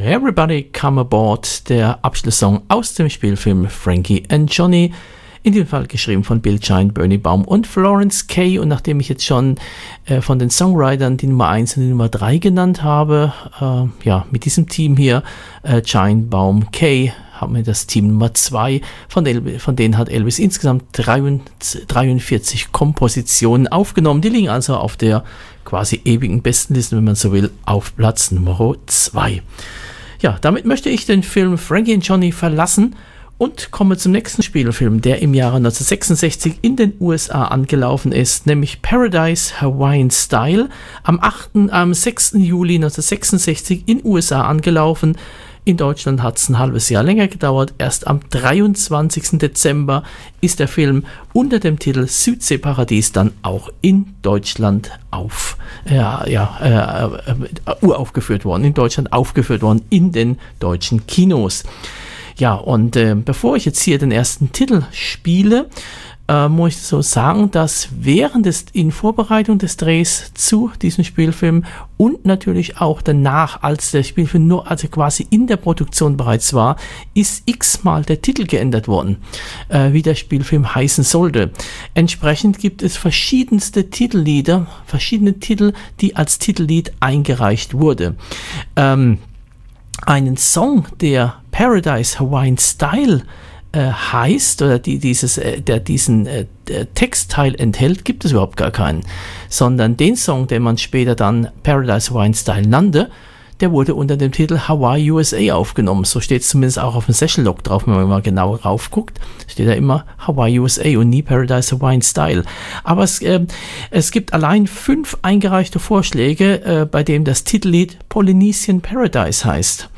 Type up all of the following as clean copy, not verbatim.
Everybody Come Aboard, der Abschlusssong aus dem Spielfilm Frankie and Johnny. In dem Fall geschrieben von Bill Giant, Bernie Baum und Florence Kay. Und nachdem ich jetzt schon von den Songwritern die Nummer 1 und die Nummer 3 genannt habe, mit diesem Team hier, Giant, Baum, Kay, haben wir das Team Nummer 2. Von denen hat Elvis insgesamt 43 Kompositionen aufgenommen. Die liegen also auf der quasi ewigen Bestenliste, wenn man so will, auf Platz Nummer 2. Ja, damit möchte ich den Film Frankie and Johnny verlassen und komme zum nächsten Spielfilm, der im Jahre 1966 in den USA angelaufen ist, nämlich Paradise Hawaiian Style, am 6. Juli 1966 in USA angelaufen. In Deutschland hat es ein halbes Jahr länger gedauert. Erst am 23. Dezember ist der Film unter dem Titel Südseeparadies dann auch in Deutschland uraufgeführt worden. In Deutschland aufgeführt worden in den deutschen Kinos. Ja, und bevor ich jetzt hier den ersten Titel spiele, muss ich so sagen, dass in Vorbereitung des Drehs zu diesem Spielfilm und natürlich auch danach, als der Spielfilm quasi in der Produktion bereits war, ist x-mal der Titel geändert worden, wie der Spielfilm heißen sollte. Entsprechend gibt es verschiedene Titel, die als Titellied eingereicht wurde. Einen Song, der Paradise Hawaiian Style heißt oder der diesen Textteil enthält, gibt es überhaupt gar keinen, sondern den Song, den man später dann Paradise Hawaiian Style nannte, der wurde unter dem Titel Hawaii USA aufgenommen. So steht es zumindest auch auf dem Session Log drauf, wenn man mal genau raufguckt, steht da immer Hawaii USA und nie Paradise Hawaiian Style. Aber es gibt allein 5 eingereichte Vorschläge, bei dem das Titellied Polynesian Paradise heißt.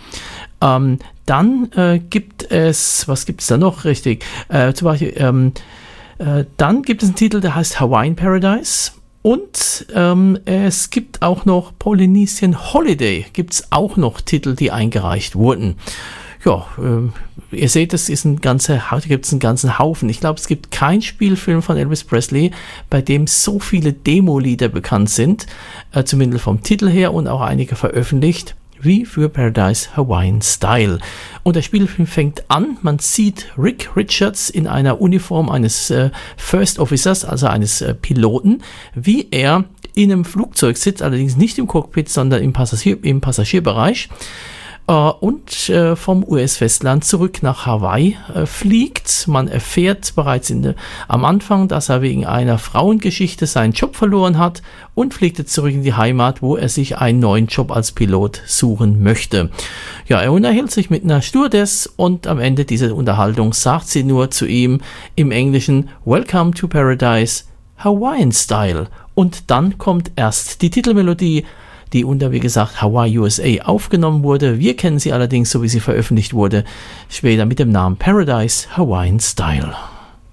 Dann gibt es, was gibt es da noch richtig? Zum Beispiel, dann gibt es einen Titel, der heißt Hawaiian Paradise. Und es gibt auch noch Polynesian Holiday, gibt es auch noch Titel, die eingereicht wurden. Ja, ihr seht, es ist gibt es einen ganzen Haufen. Ich glaube, es gibt keinen Spielfilm von Elvis Presley, bei dem so viele Demo-Lieder bekannt sind, zumindest vom Titel her und auch einige veröffentlicht, wie für Paradise Hawaiian Style. Und der Spielfilm fängt an, man sieht Rick Richards in einer Uniform eines First Officers, also eines Piloten, wie er in einem Flugzeug sitzt, allerdings nicht im Cockpit, sondern im Passagierbereich, und vom US-Festland zurück nach Hawaii fliegt. Man erfährt bereits am Anfang, dass er wegen einer Frauengeschichte seinen Job verloren hat und fliegt jetzt zurück in die Heimat, wo er sich einen neuen Job als Pilot suchen möchte. Ja, er unterhält sich mit einer Stewardess und am Ende dieser Unterhaltung sagt sie nur zu ihm im Englischen Welcome to Paradise Hawaiian Style. Und dann kommt erst die Titelmelodie, die unter, wie gesagt, Hawaii USA aufgenommen wurde. Wir kennen sie allerdings, so wie sie veröffentlicht wurde, später mit dem Namen Paradise Hawaiian Style.